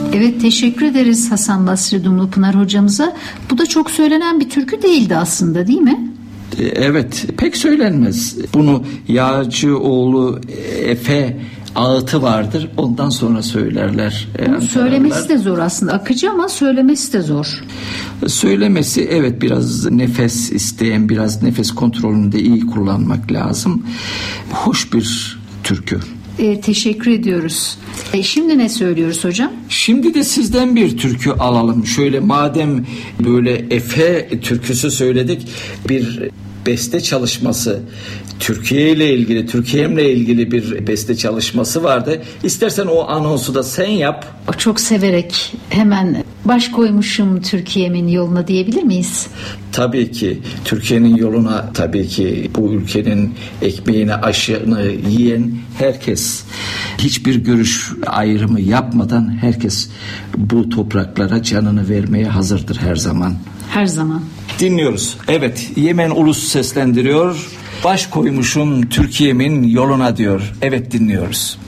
Evet, teşekkür ederiz Hasan Basri Dumlupınar hocamıza. Bu da çok söylenen bir türkü değildi aslında, değil mi? Evet, pek söylenmez. Bunu Yağcıoğlu Efe ağıtı vardır. Ondan sonra söylerler. Söylemesi de zor aslında. Akıcı ama söylemesi de zor. Söylemesi evet biraz nefes isteyen, biraz nefes kontrolünü de iyi kullanmak lazım. Hoş bir türkü. Teşekkür ediyoruz. Şimdi ne söylüyoruz hocam? Şimdi de sizden bir türkü alalım. Şöyle madem böyle Efe türküsü söyledik, bir beste çalışması, Türkiye ile ilgili, Türkiye'mle ilgili bir beste çalışması vardı. İstersen o anonsu da sen yap. Çok severek hemen baş koymuşum Türkiye'min yoluna diyebilir miyiz? Tabii ki Türkiye'nin yoluna, tabii ki bu ülkenin ekmeğini, aşını yiyen herkes, hiçbir görüş ayrımı yapmadan herkes bu topraklara canını vermeye hazırdır her zaman. Her zaman. Dinliyoruz. Evet, Yemen Ulus seslendiriyor. Baş koymuşum Türkiye'min yoluna diyor. Evet, dinliyoruz.